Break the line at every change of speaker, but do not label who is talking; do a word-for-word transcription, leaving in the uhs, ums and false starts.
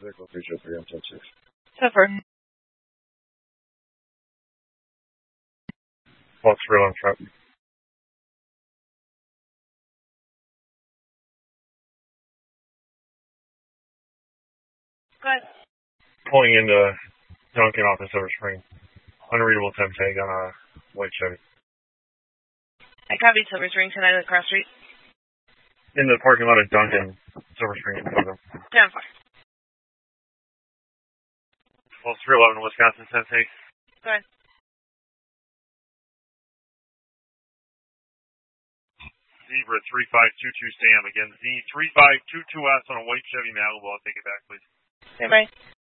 Vehicle three zero three, M ten six.
Suffer.
False real on traffic.
Go ahead.
Pulling into Duncan off the Silver Spring. Unreadable temp tag on a white Chevy.
I copied Silver Spring tonight at the cross street.
In the parking lot of Duncan, Silver Spring.
Down far.
False three eleven, Wisconsin temp tag.
Go ahead.
Zebra three five two two Sam. Again, Z three five two two S on a white Chevy Malibu. I'll take it back, please.
Okay, bye.